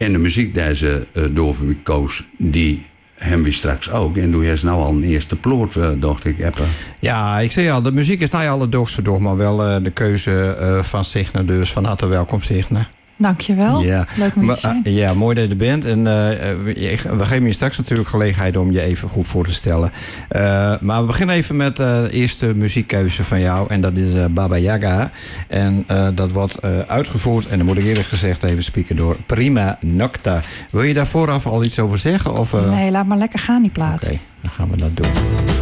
En de muziek deze door wie koos, die hem wie straks ook. En doe je nou al een eerste ploot, dacht ik. Ja, ik zei al, de muziek is nou alle doorgstverdoor, maar wel de keuze van Signe. Dus van harte welkom, Signe. Dankjewel. Ja. Leuk om je te zien. Ja, mooi dat je er bent. En we geven je straks natuurlijk gelegenheid om je even goed voor te stellen. Maar we beginnen even met de eerste muziekkeuze van jou. En dat is Baba Yaga. En dat wordt uitgevoerd, en dan moet ik eerlijk gezegd even spieken, door Prima Nocta. Wil je daar vooraf al iets over zeggen? Of, Nee, laat maar lekker gaan die plaat. Oké, dan gaan we dat doen.